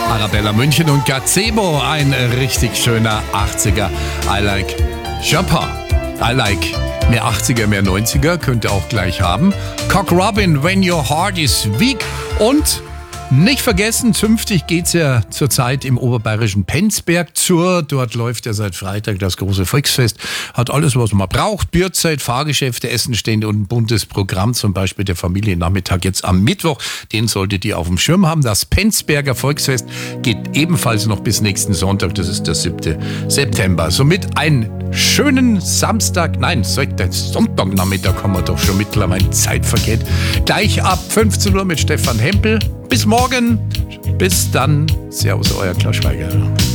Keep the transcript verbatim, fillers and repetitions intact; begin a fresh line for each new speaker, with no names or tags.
Arabella München und Gazebo, ein richtig schöner achtziger. I like Chopin. I like mehr achtziger, mehr neunziger, könnt ihr auch gleich haben. Cock Robin, When Your Heart is Weak. Und nicht vergessen, zünftig geht's ja zurzeit im oberbayerischen Penzberg zur. Dort läuft ja seit Freitag das große Volksfest. Hat alles, was man braucht. Bierzeit, Fahrgeschäfte, Essenstände und ein buntes Programm. Zum Beispiel der Familiennachmittag jetzt am Mittwoch. Den solltet ihr auf dem Schirm haben. Das Penzberger Volksfest geht ebenfalls noch bis nächsten Sonntag. Das ist der siebte September. Somit einen schönen Samstag. Nein, Sonntagnachmittag haben wir doch schon mittlerweile. Zeit vergeht. Gleich ab fünfzehn Uhr mit Stefan Hempel. Bis morgen. Bis dann. Servus, euer Klaus Schweiger.